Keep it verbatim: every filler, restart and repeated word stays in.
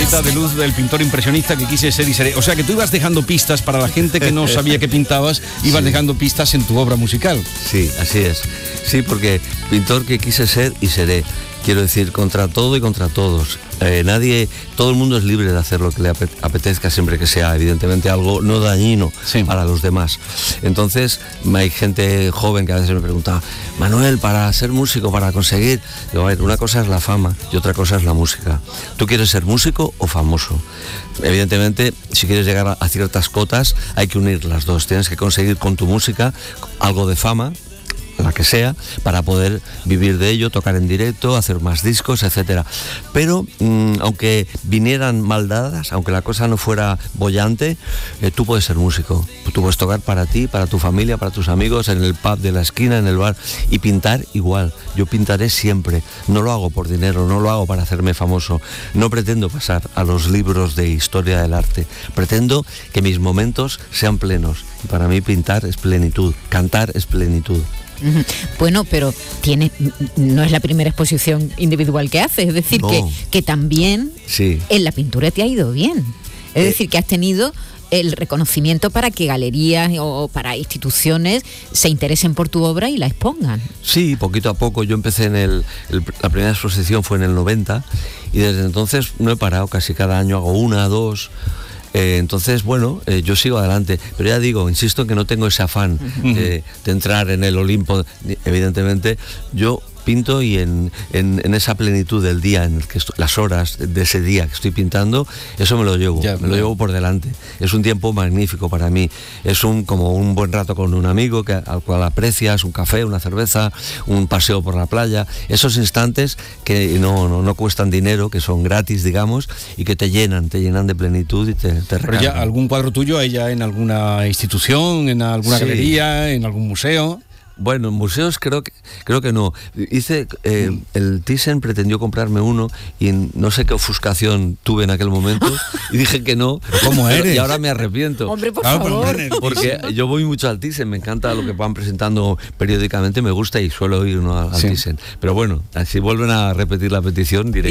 faceta de luz del pintor impresionista que quise ser y seré. O sea que tú ibas dejando pistas para la gente que no sabía que pintabas, ibas sí. dejando pistas en tu obra musical. Sí, así es. Sí, porque pintor que quise ser y seré. Quiero decir, contra todo y contra todos. Eh, nadie, todo el mundo es libre de hacer lo que le apetezca, siempre que sea evidentemente algo no dañino sí. para los demás. Entonces, hay gente joven que a veces me pregunta, Manuel, para ser músico, para conseguir... Digo, a ver, una cosa es la fama y otra cosa es la música. ¿Tú quieres ser músico o famoso? Evidentemente, si quieres llegar a ciertas cotas, hay que unir las dos. Tienes que conseguir con tu música algo de fama, la que sea, para poder vivir de ello, tocar en directo, hacer más discos, etcétera. Pero mmm, aunque vinieran mal dadas, aunque la cosa no fuera bollante, eh, tú puedes ser músico. Tú puedes tocar para ti, para tu familia, para tus amigos, en el pub de la esquina, en el bar, y pintar igual. Yo pintaré siempre. No lo hago por dinero, no lo hago para hacerme famoso. No pretendo pasar a los libros de historia del arte. Pretendo que mis momentos sean plenos. Y para mí pintar es plenitud, cantar es plenitud. Bueno, pero tiene, no es la primera exposición individual que haces, es decir, no. que, que también sí. en la pintura te ha ido bien. Es eh. decir, que has tenido el reconocimiento para que galerías o para instituciones se interesen por tu obra y la expongan. Sí, poquito a poco. Yo empecé en el, el la primera exposición fue en el noventa y desde entonces no he parado, casi cada año hago una, dos... Eh, entonces, bueno, eh, yo sigo adelante, pero ya digo, insisto en que no tengo ese afán uh-huh. de, de entrar en el Olimpo, evidentemente. Yo pinto y en, en, en esa plenitud del día, en el que estoy, las horas de ese día que estoy pintando, eso me lo llevo, ya, me lo llevo por delante. Es un tiempo magnífico para mí, es un como un buen rato con un amigo que, al cual aprecias, un café, una cerveza, un paseo por la playa, esos instantes que no, no, no cuestan dinero, que son gratis, digamos, y que te llenan, te llenan de plenitud y te, te recargan. Pero ya algún cuadro tuyo hay ya en alguna institución, en alguna sí. galería, en algún museo. Bueno, en museos creo que creo que no. Hice eh, el Thyssen pretendió comprarme uno y no sé qué ofuscación tuve en aquel momento y dije que no. ¿Cómo eres? Y ahora me arrepiento. Hombre, por ah, favor. Porque yo voy mucho al Thyssen, me encanta lo que van presentando periódicamente, me gusta y suelo ir uno al sí. Thyssen. Pero bueno, si vuelven a repetir la petición diré